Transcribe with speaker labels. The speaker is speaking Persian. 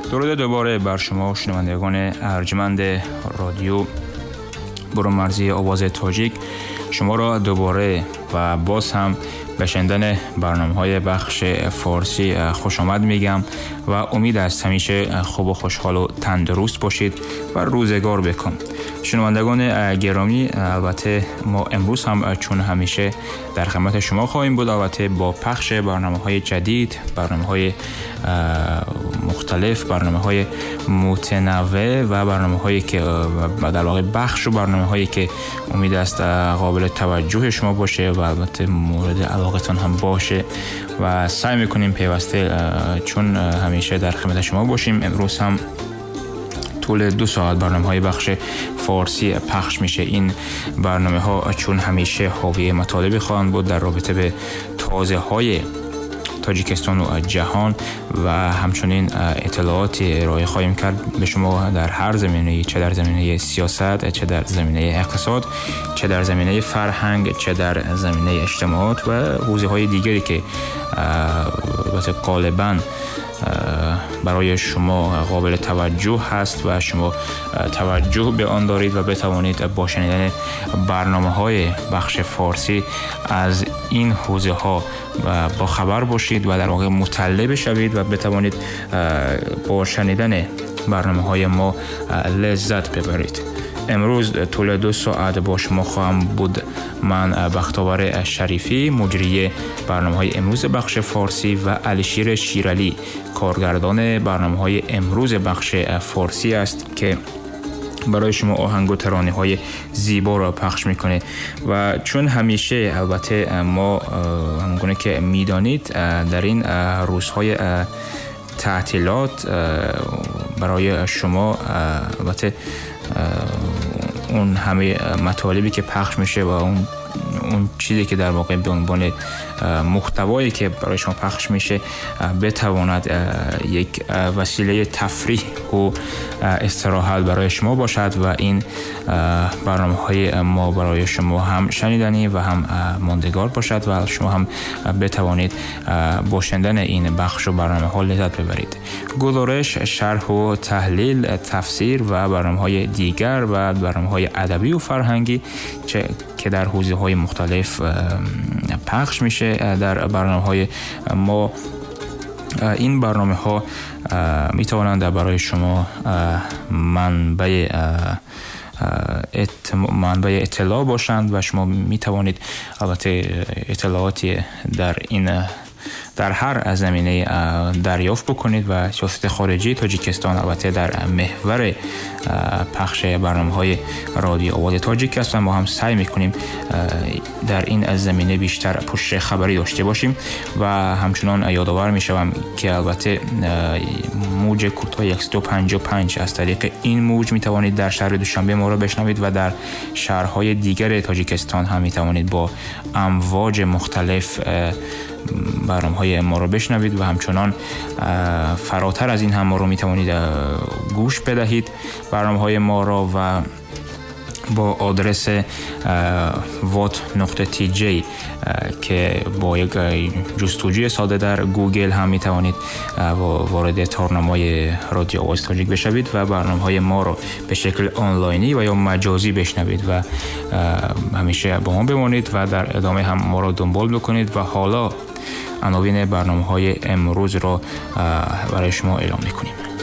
Speaker 1: درود دوباره بر شما شنوندگان ارجمند رادیو برونمرزی آواز تاجیک. شما را دوباره و باز هم به شنیدن برنامه‌های بخش فارسی خوش آمد میگم و امید است همیشه خوب و خوشحال و تندرست باشید و روزگار بکن. شنوندگان گرامی، البته ما امروز هم چون همیشه در خدمت شما خواهیم بود، البته با پخش برنامه‌های جدید، برنامه‌های مختلف، برنامه‌های متنوع و برنامه‌هایی که در واقع بخش و برنامه‌هایی که امید است قابل توجه شما باشه و البته مورد علاقتان هم باشه و سعی می‌کنیم پیوسته چون همیشه در خدمت شما باشیم. امروز هم طول 2 ساعت برنامه‌های بخش فارسی پخش میشه. این برنامه‌ها چون همیشه حاوی مطالبی خواهند بود در رابطه به تازه‌های تاجیکستان و جهان و همچنین اطلاعاتی ارائه خواهیم کرد به شما در هر زمینه، چه در زمینه سیاست، چه در زمینه اقتصاد، چه در زمینه فرهنگ، چه در زمینه اجتماعات و حوزه‌های دیگری که غالباً برای شما قابل توجه هست و شما توجه به آن دارید و بتوانید با شنیدن برنامه‌های بخش فارسی از این حوزه‌ها با خبر باشید و در واقع مطلع بشوید و بتوانید با شنیدن برنامه‌های ما لذت ببرید. امروز طول 2 ساعت با شما خواهم بود من بختیار شریفی، مجری برنامه‌های امروز بخش فارسی و علیشیر شیرالی، کارگردان برنامه‌های امروز بخش فارسی است که برای شما آهنگ و ترانه‌های زیبا را پخش میکنه. و چون همیشه البته ما همونگونه که میدانید در این روزهای تعطیلات برای شما البته اون همه مطالبی که پخش میشه و اون چیزی که در واقع به عنوان محتوایی که برای شما پخش میشه بتواند یک وسیله تفریح و استراحت برای شما باشد و این برنامه‌های ما برای شما هم شنیدنی و هم ماندگار باشد و شما هم بتوانید با شنیدن این بخش و برنامه‌ها لذت ببرید. گزارش، شرح و تحلیل، تفسیر و برنامه‌های دیگر و برنامه‌های ادبی و فرهنگی که در حوزه‌های مختلف پخش میشه در برنامه‌های ما. این برنامه‌ها میتوانند برای شما منبع اطلاع باشند و شما میتوانید البته اطلاعاتی در هر زمینه دریافت بکنید و سیاست خارجی تاجیکستان البته در محور پخش برنامه‌های رادیو آواز تاجیک است و ما هم سعی می‌کنیم در این زمینه بیشتر پشت خبری داشته باشیم و همچنان یادآور می‌شوم که البته موج کوتاه 1255 از طریق این موج می‌توانید در شهر دوشنبه ما را بشنوید و در شهرهای دیگر تاجیکستان هم می‌توانید با امواج مختلف برنامه‌های ما رو بشنوید و همچنان فراتر از این هم ما رو میتوانید گوش بدهید برنامه‌های ما را و با آدرس wat.tj که با یک جستجوی ساده در گوگل هم میتوانید وارد تارنمای رادیو آواز تاجیک بشوید و برنامه‌های ما رو به شکل آنلاینی و یا مجازی بشنوید و همیشه با ما بمانید و در ادامه هم ما رو دنبال بکنید. و حالا عناوین برنامه‌های امروز را برای شما اعلام می‌کنیم.